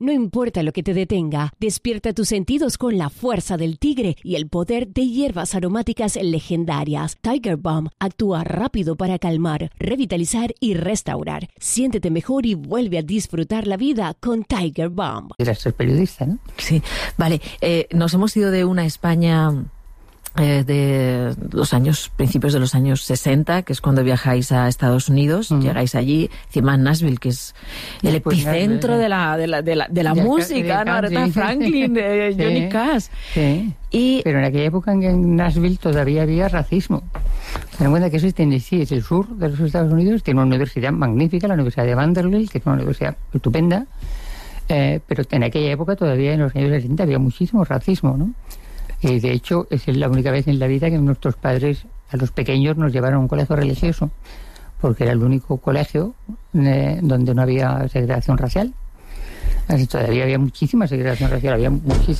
No importa lo que te detenga, despierta tus sentidos con la fuerza del tigre y el poder de hierbas aromáticas legendarias. Tiger Balm actúa rápido para calmar, revitalizar y restaurar. Siéntete mejor y vuelve a disfrutar la vida con Tiger Balm. Eras periodista, ¿no? Sí, vale. Nos hemos ido de una España de los principios de los años 60, que es cuando viajáis a Estados Unidos, llegáis allí, encima en Nashville, que es el epicentro de la música, ¿no? Aretha Franklin, Johnny Cash. Sí. Pero en aquella época en Nashville todavía había racismo. Ten en cuenta que eso es Tennessee, es el sur de los Estados Unidos, tiene una universidad magnífica, la Universidad de Vanderbilt, que es una universidad estupenda, pero en aquella época todavía en los años 60 había muchísimo racismo, ¿no? Y de hecho, es la única vez en la vida que nuestros padres, a los pequeños, nos llevaron a un colegio religioso, porque era el único colegio donde no había segregación racial. Así, todavía había muchísima segregación racial, había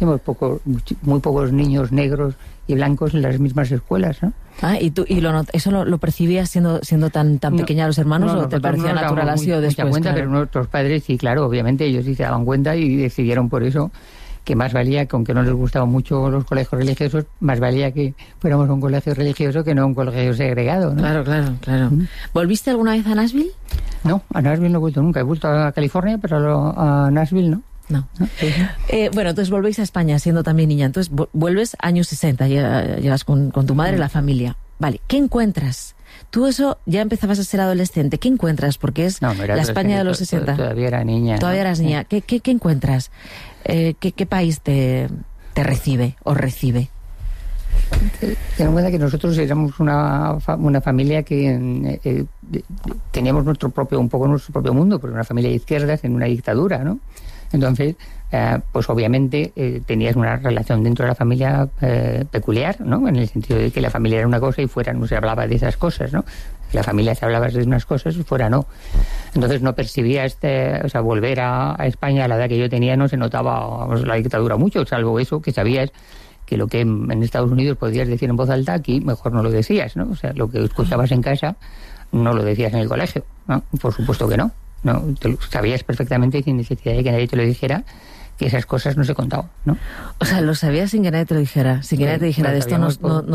muy pocos niños negros y blancos en las mismas escuelas, ¿no? ¿Y eso lo percibías siendo tan pequeña los hermanos, o te parecía natural así o después? Cuenta, claro. Pero nuestros padres sí, claro, obviamente ellos sí se daban cuenta y decidieron por eso que más valía, que aunque no les gustaban mucho los colegios religiosos, más valía que fuéramos a un colegio religioso que no a un colegio segregado, ¿no? Claro. ¿Volviste alguna vez a Nashville? No, a Nashville no he vuelto nunca. He vuelto a California, pero a Nashville no. No. Bueno, entonces volvéis a España siendo también niña. Entonces vuelves años 60, llegas con tu madre y la familia. Vale, ¿qué encuentras? Tú eso, ya empezabas a ser adolescente. ¿Qué encuentras? Porque es la España de los 60. Todavía era niña. Todavía eras niña. ¿Qué encuentras? ¿Qué país te recibe o recibe? Ten en cuenta que nosotros éramos una familia que teníamos nuestro propio mundo, porque una familia de izquierdas en una dictadura, ¿no? Entonces, pues obviamente tenías una relación dentro de la familia peculiar, ¿no? En el sentido de que la familia era una cosa y fuera no se hablaba de esas cosas, ¿no? La familia se hablaba de unas cosas y fuera no. Entonces no percibía volver a España a la edad que yo tenía no se notaba la dictadura mucho, salvo eso que sabías que lo que en Estados Unidos podías decir en voz alta, aquí mejor no lo decías, ¿no? O sea, lo que escuchabas en casa no lo decías en el colegio, ¿no? Por supuesto que no. No, sabías perfectamente, sin necesidad de que nadie te lo dijera, que esas cosas no se contaban, ¿no? O sea, lo sabías sin que nadie te lo dijera, sin que nadie te dijera, de esto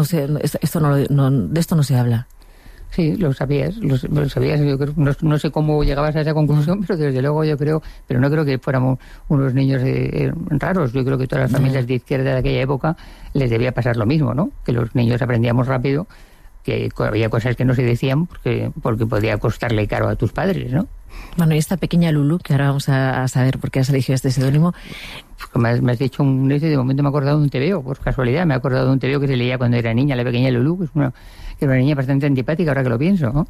de esto no se habla. Sí, lo sabías, yo creo, no sé cómo llegabas a esa conclusión, pero desde luego yo creo, pero no creo que fuéramos unos niños raros, yo creo que todas las familias de izquierda de aquella época les debía pasar lo mismo, ¿no? Que los niños aprendíamos rápido, que había cosas que no se decían porque podía costarle caro a tus padres, ¿no? Bueno, y esta pequeña Lulu, que ahora vamos a saber por qué has elegido este seudónimo. Me has dicho de momento me he acordado de un tebeo, por casualidad, me he acordado de un tebeo que se leía cuando era niña, la pequeña Lulu, que era una niña bastante antipática ahora que lo pienso, ¿no?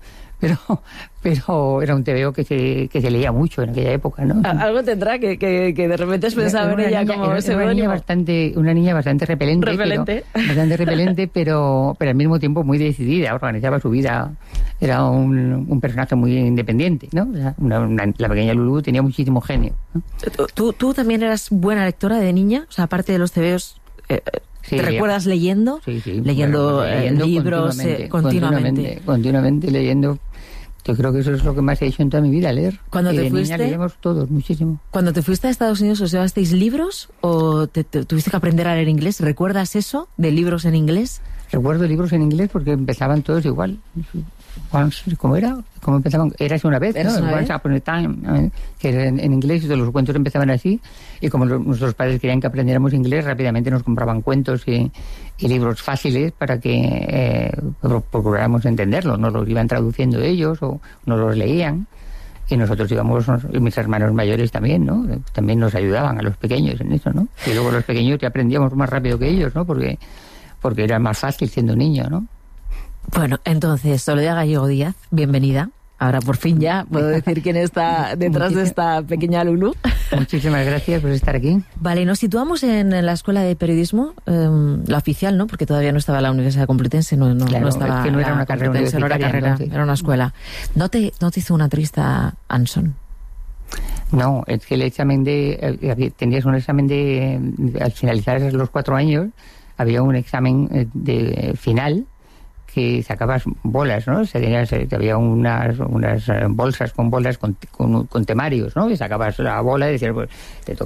Pero era un tebeo que se leía mucho en aquella época, ¿no? Algo tendrá que de repente has pensado en ella como ese una niña bastante repelente. Bastante repelente, pero al mismo tiempo muy decidida, organizaba su vida, era un personaje muy independiente, ¿no? O sea, la pequeña Lulu tenía muchísimo genio, ¿no? ¿Tú también eras buena lectora de niña? O sea, aparte de los tebeos, ¿te recuerdas leyendo? Sí. Leyendo libros continuamente leyendo. Yo creo que eso es lo que más he hecho en toda mi vida, leer. Cuando te fuiste, niña leíamos todos, muchísimo. Cuando te fuiste a Estados Unidos, ¿os llevasteis libros o tuviste que aprender a leer inglés? ¿Recuerdas eso de libros en inglés? Recuerdo libros en inglés porque empezaban todos igual. ¿Cómo era? ¿Cómo empezaban? Eras una vez, ¿no? Once Upon a Time, que era en inglés, y todos los cuentos empezaban así, y como nuestros padres querían que aprendiéramos inglés, rápidamente nos compraban cuentos y libros fáciles para que procuráramos entenderlos, nos los iban traduciendo ellos o nos los leían, y nosotros íbamos, y mis hermanos mayores también, ¿no? También nos ayudaban a los pequeños en eso, ¿no? Y luego los pequeños ya aprendíamos más rápido que ellos, ¿no? Porque era más fácil siendo niño, ¿no? Bueno, entonces, Soledad Gallego Díaz, bienvenida. Ahora por fin ya puedo decir quién está detrás de esta pequeña Lulu. Muchísimas gracias por estar aquí. Vale, nos situamos en la Escuela de Periodismo, la oficial, ¿no? Porque todavía no estaba la Universidad Complutense, no estaba. Es que no era una carrera universitaria. Era una escuela. ¿No te hizo una entrevista Anson? No, es que el examen tenías un examen al finalizar los 4 años, había un examen de final que sacabas bolas, ¿no? Había unas bolsas con temarios, ¿no? Y sacabas la bola y decías, pues, te